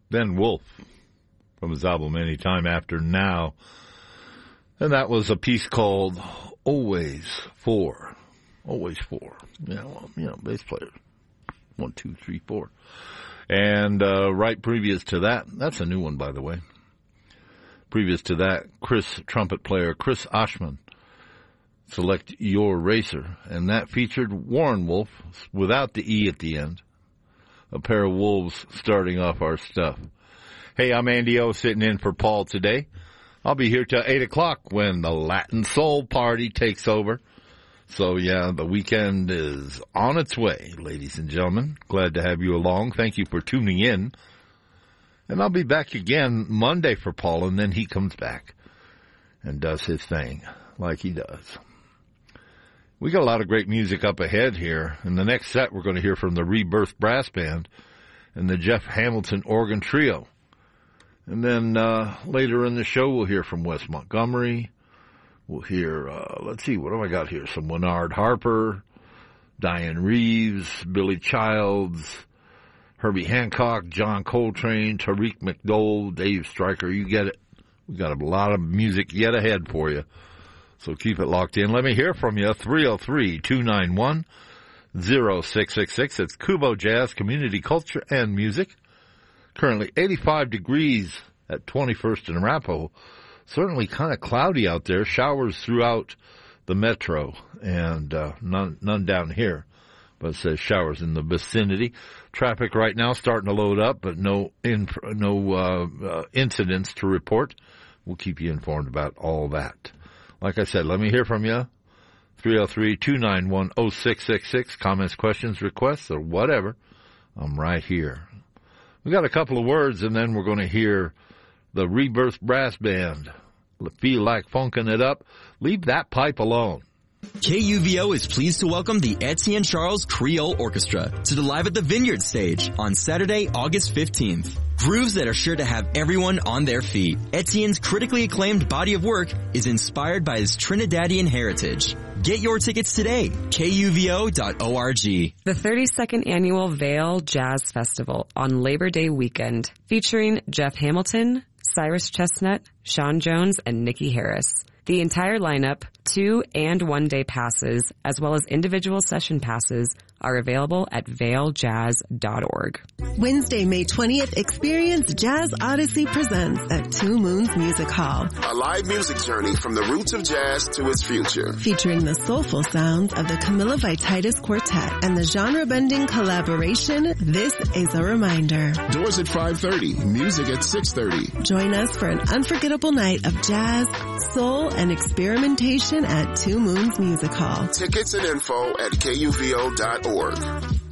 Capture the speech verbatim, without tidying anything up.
Ben Wolf from his album Anytime After Now. And that was a piece called Always Four. Always Four. Yeah, well, you know, bass player. One, two, three, four. And uh, right previous to that, that's a new one, by the way. Previous to that, Chris, trumpet player Chris Oshman, Select Your Racer. And that featured Warren Wolf, without the E at the end. A pair of wolves starting off our stuff. Hey, I'm Andy O, sitting in for Paul today. I'll be here till eight o'clock when the Latin Soul Party takes over. So, yeah, the weekend is on its way, ladies and gentlemen. Glad to have you along. Thank you for tuning in. And I'll be back again Monday for Paul, and then he comes back and does his thing like he does. We got a lot of great music up ahead here. In the next set, we're going to hear from the Rebirth Brass Band and the Jeff Hamilton Organ Trio. And then uh, later in the show, we'll hear from Wes Montgomery. We'll hear, uh, let's see, what have I got here? Some Winard Harper, Diane Reeves, Billy Childs, Herbie Hancock, John Coltrane, Tariq McDowell, Dave Stryker. You get it. We got a lot of music yet ahead for you. So keep it locked in. Let me hear from you. three oh three, two nine one, oh six six six. It's Kubo Jazz, Community Culture and Music. Currently eighty-five degrees at twenty-first and Arapahoe. Certainly kind of cloudy out there. Showers throughout the metro and uh, none, none down here. But it says showers in the vicinity. Traffic right now starting to load up, but no in, no uh, uh, incidents to report. We'll keep you informed about all that. Like I said, let me hear from you. three oh three, two nine one, oh six six six. Comments, questions, requests, or whatever. I'm right here. We got a couple of words, and then we're going to hear the Rebirth Brass Band. Feel like funking it up? Leave that pipe alone. K U V O is pleased to welcome the Etienne Charles Creole Orchestra to the Live at the Vineyard stage on Saturday, August fifteenth. Grooves that are sure to have everyone on their feet. Etienne's critically acclaimed body of work is inspired by his Trinidadian heritage. Get your tickets today, K U V O dot org. The thirty-second Annual Vail Jazz Festival on Labor Day weekend, featuring Jeff Hamilton, Cyrus Chestnut, Sean Jones, and Nikki Harris. The entire lineup, two and one day passes, as well as individual session passes, are available at vail jazz dot org. Wednesday, May twentieth, experience Jazz Odyssey Presents at Two Moons Music Hall. A live music journey from the roots of jazz to its future. Featuring the soulful sounds of the Camilla Vititis Quartet and the genre-bending collaboration, This Is a Reminder. Doors at five thirty, music at six thirty. Join us for an unforgettable night of jazz, soul, and experimentation at Two Moons Music Hall. Tickets and info at K U V O dot org.